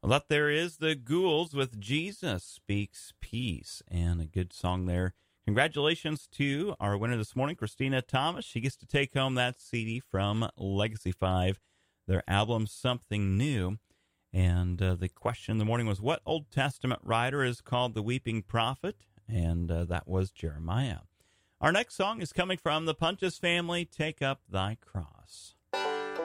Well, that there is the Ghouls with Jesus Speaks Peace, and a good song there. Congratulations to our winner this morning, Christina Thomas. She gets to take home that CD from Legacy 5, their album Something New. And the question in the morning was, what Old Testament writer is called the Weeping Prophet? And that was Jeremiah. Our next song is coming from the Punches family, Take Up Thy Cross.